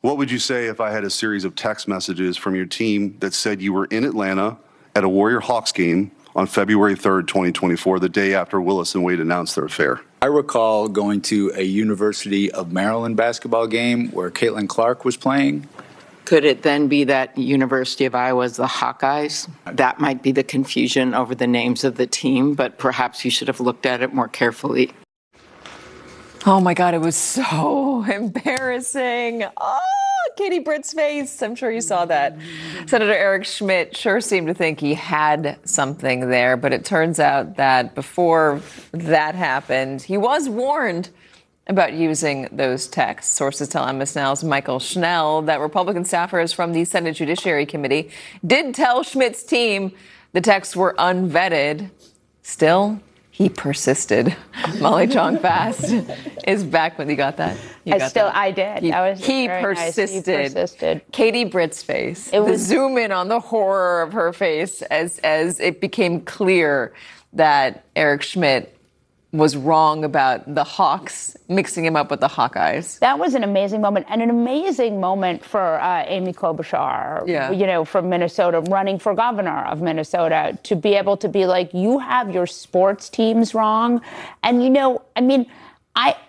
What would you say if I had a series of text messages from your team that said you were in Atlanta at a Warrior Hawks game on February 3rd, 2024, the day after Willis and Wade announced their affair? I recall going to a University of Maryland basketball game where Caitlin Clark was playing. Could it then be that University of Iowa is the Hawkeyes? That might be the confusion over the names of the team, but perhaps you should have looked at it more carefully. Oh, my God, it was so embarrassing. Oh, Katie Britt's face. I'm sure you saw that. Senator Eric Schmidt sure seemed to think he had something there, but it turns out that before that happened, he was warned about using those texts. Sources tell MS Now's Michael Schnell that Republican staffers from the Senate Judiciary Committee did tell Schmidt's team the texts were unvetted. Still, he persisted. Molly Jong-Fast is back when you got that. I did. He persisted. Nice. He persisted. Katie Britt's face. It was zoom in on the horror of her face as it became clear that Eric Schmidt was wrong about the Hawks, mixing him up with the Hawkeyes. That was an amazing moment, and an amazing moment for Amy Klobuchar, from Minnesota, running for governor of Minnesota, to be able to be like, you have your sports teams wrong. And,